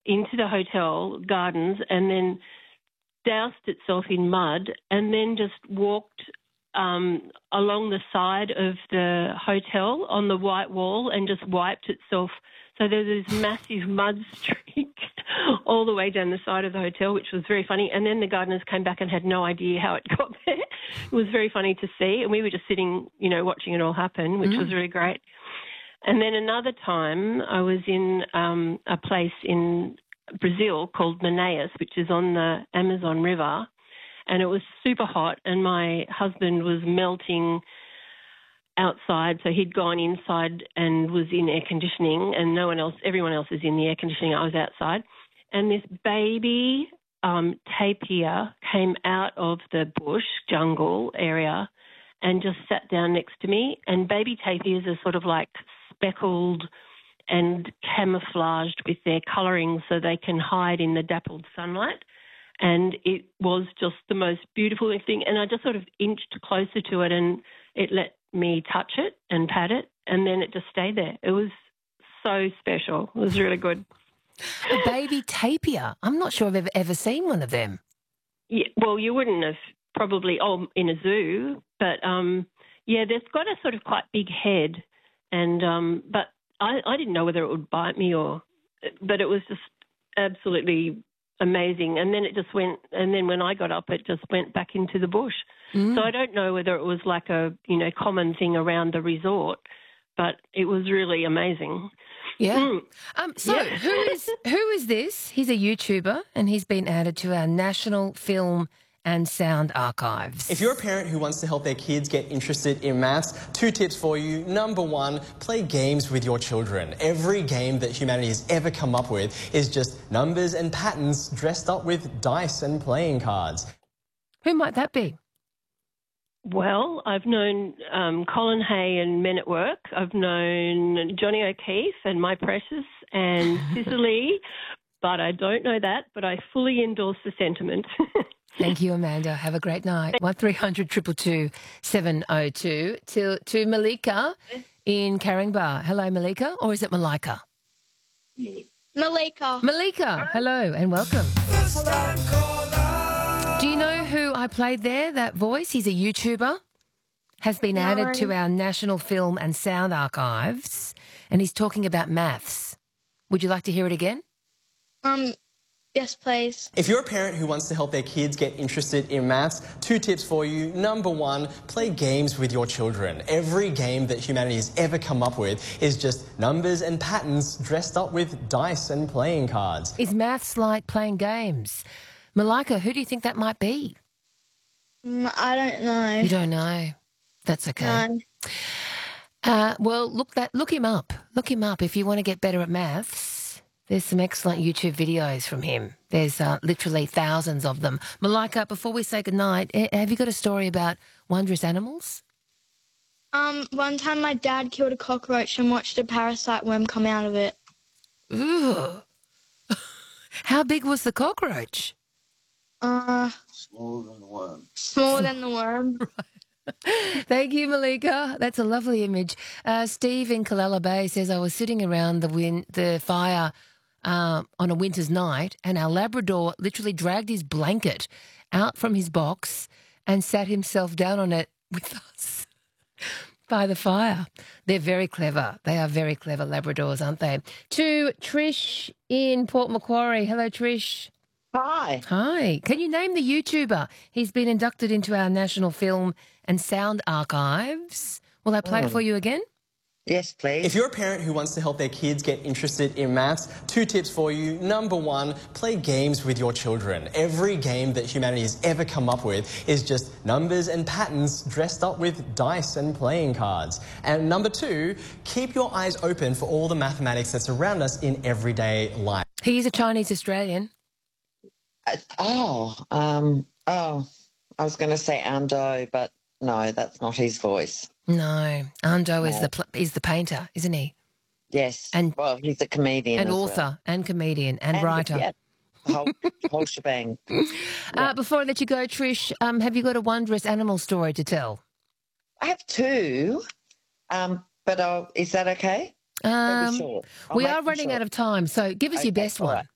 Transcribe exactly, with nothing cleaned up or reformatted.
into the hotel gardens and then doused itself in mud and then just walked um, along the side of the hotel on the white wall and just wiped itself. So there was this massive mud streak all the way down the side of the hotel, which was very funny. And then the gardeners came back and had no idea how it got there. It was very funny to see. And we were just sitting, you know, watching it all happen, which mm. was really great. And then another time I was in um, a place in Brazil called Manaus, which is on the Amazon River, and it was super hot and my husband was melting outside, so he'd gone inside and was in air conditioning and no one else, everyone else is in the air conditioning. I was outside and this baby um, tapir came out of the bush jungle area and just sat down next to me, and baby tapirs are sort of like speckled and camouflaged with their colouring so they can hide in the dappled sunlight. And it was just the most beautiful thing. And I just sort of inched closer to it and it let me touch it and pat it, and then it just stayed there. It was so special. It was really good. A baby tapir. I'm not sure I've ever, ever seen one of them. Yeah, well, you wouldn't have probably, oh, in a zoo, but um, yeah, they've got a sort of quite big head, and um, but I, I didn't know whether it would bite me or, but it was just absolutely amazing. And then it just went, and then when I got up, it just went back into the bush. Mm. So I don't know whether it was like a, you know, common thing around the resort, but it was really amazing. Yeah. Mm. Um, so yeah. who is who is this? He's a YouTuber and he's been added to our National Film and Sound Archives. If you're a parent who wants to help their kids get interested in maths, two tips for you. Number one, play games with your children. Every game that humanity has ever come up with is just numbers and patterns dressed up with dice and playing cards. Who might that be? Well, I've known um, Colin Hay and Men at Work. I've known Johnny O'Keefe and My Precious and Cicely, but I don't know that, but I fully endorse the sentiment. Thank you, Amanda. Have a great night. one three hundred two two two seven oh two. To, to Malika in Caringbah. Hello, Malika. Or is it Malika? Malika. Malika. Hello and welcome. Do you know who I played there, that voice? He's a YouTuber. Has been no. added to our National Film and Sound Archives. And he's talking about maths. Would you like to hear it again? Um... Yes, please. If you're a parent who wants to help their kids get interested in maths, two tips for you. Number one, play games with your children. Every game that humanity has ever come up with is just numbers and patterns dressed up with dice and playing cards. Is maths like playing games? Malika, who do you think that might be? Mm, I don't know. You don't know? That's okay. No. Uh, well, look that. Look him up. Look him up if you want to get better at maths. There's some excellent YouTube videos from him. There's uh, literally thousands of them. Malika, before we say goodnight, have you got a story about wondrous animals? Um, one time my dad killed a cockroach and watched a parasite worm come out of it. Ooh. How big was the cockroach? Uh, smaller than the worm. Smaller than the worm. Right. Thank you, Malika. That's a lovely image. Uh, Steve in Kalala Bay says, I was sitting around the, win the fire uh, on a winter's night and our Labrador literally dragged his blanket out from his box and sat himself down on it with us by the fire. They're very clever. They are very clever Labradors, aren't they? To Trish in Port Macquarie. Hello, Trish. Hi. Hi. Can you name the YouTuber? He's been inducted into our National Film and Sound Archives. Will I play mm. it for you again? Yes, please. If you're a parent who wants to help their kids get interested in maths, two tips for you. Number one, play games with your children. Every game that humanity has ever come up with is just numbers and patterns dressed up with dice and playing cards. And number two, keep your eyes open for all the mathematics that's around us in everyday life. He's a Chinese Australian. Uh, oh, um, oh, I was going to say Ando, but no, that's not his voice. No, Ando no. is the is the painter, isn't he? Yes. And well, he's a comedian and as author well. and comedian and, and writer. Yeah, whole, whole shebang. Yeah. Uh, before I let you go, Trish, um, have you got a wondrous animal story to tell? I have two, um, but I'll, is that okay? Um, short. we are running short. out of time, so give us okay, your best one. Right.